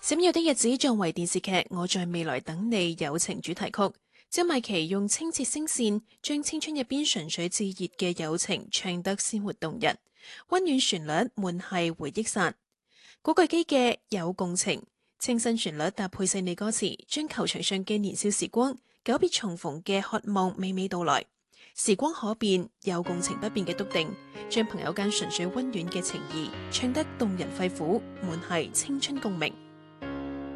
閃耀的日子作為電視劇《我在未來等你》友情主題曲，周邁琪用清澈聲線將青春入邊純粹熾熱嘅友情唱得鮮活動人，溫暖旋律滿係回憶殺。古巨基嘅有共情，清新旋律搭配細膩歌詞，將球場上嘅年少時光、久別重逢嘅渴望娓娓道來。時光可變，有共情不變嘅篤定，將朋友間純粹溫暖嘅情誼唱得動人肺腑，滿係青春共鳴。